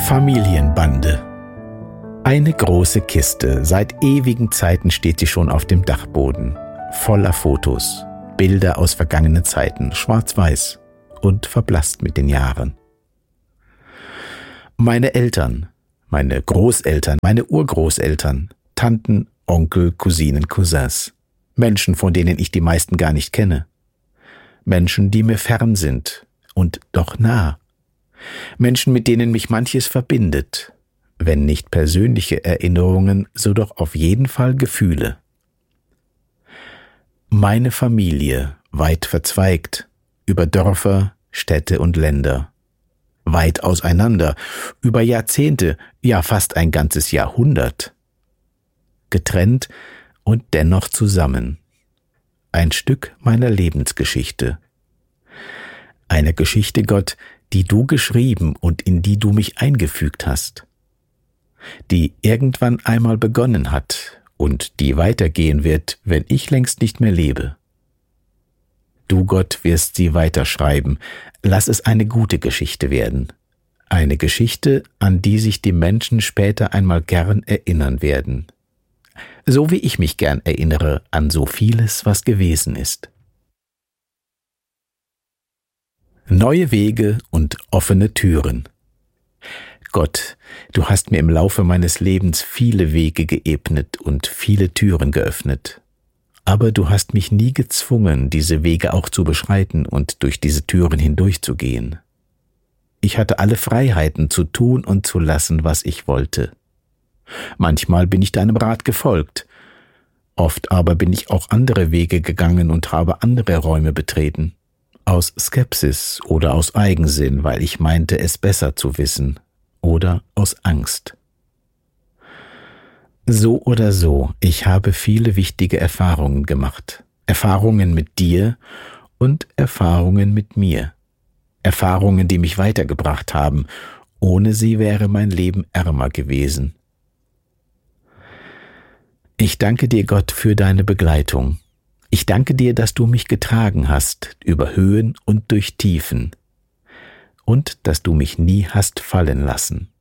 Familienbande. Eine große Kiste, seit ewigen Zeiten steht sie schon auf dem Dachboden, voller Fotos, Bilder aus vergangenen Zeiten, schwarz-weiß und verblasst mit den Jahren. Meine Eltern, meine Großeltern, meine Urgroßeltern, Tanten, Onkel, Cousinen, Cousins, Menschen, von denen ich die meisten gar nicht kenne, Menschen, die mir fern sind und doch nah, Menschen, mit denen mich manches verbindet, wenn nicht persönliche Erinnerungen, so doch auf jeden Fall Gefühle. Meine Familie, weit verzweigt, über Dörfer, Städte und Länder, weit auseinander, über Jahrzehnte, ja fast ein ganzes Jahrhundert, getrennt und dennoch zusammen. Ein Stück meiner Lebensgeschichte. Eine Geschichte, Gott, die du geschrieben und in die du mich eingefügt hast, die irgendwann einmal begonnen hat und die weitergehen wird, wenn ich längst nicht mehr lebe. Du, Gott, wirst sie weiterschreiben. Lass es eine gute Geschichte werden. Eine Geschichte, an die sich die Menschen später einmal gern erinnern werden. So wie ich mich gern erinnere an so vieles, was gewesen ist. Neue Wege und offene Türen. Gott, du hast mir im Laufe meines Lebens viele Wege geebnet und viele Türen geöffnet. Aber du hast mich nie gezwungen, diese Wege auch zu beschreiten und durch diese Türen hindurchzugehen. Ich hatte alle Freiheiten zu tun und zu lassen, was ich wollte. Manchmal bin ich deinem Rat gefolgt, oft aber bin ich auch andere Wege gegangen und habe andere Räume betreten. Aus Skepsis oder aus Eigensinn, weil ich meinte, es besser zu wissen, oder aus Angst. So oder so, ich habe viele wichtige Erfahrungen gemacht. Erfahrungen mit dir und Erfahrungen mit mir. Erfahrungen, die mich weitergebracht haben. Ohne sie wäre mein Leben ärmer gewesen. Ich danke dir, Gott, für deine Begleitung. Ich danke dir, dass du mich getragen hast, über Höhen und durch Tiefen, und dass du mich nie hast fallen lassen.